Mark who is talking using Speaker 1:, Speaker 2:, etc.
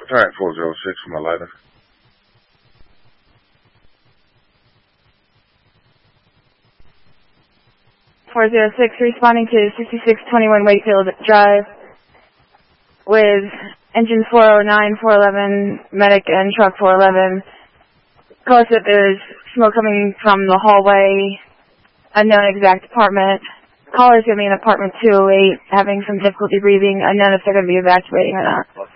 Speaker 1: Attack 406 from 11.
Speaker 2: Responding to 6621 Wakefield Drive with engine 409, 411, medic and truck 411. Call us that there's smoke coming from the hallway, unknown exact apartment. Caller's going to be in apartment 208, having some difficulty breathing, unknown if they're going to be evacuating or not.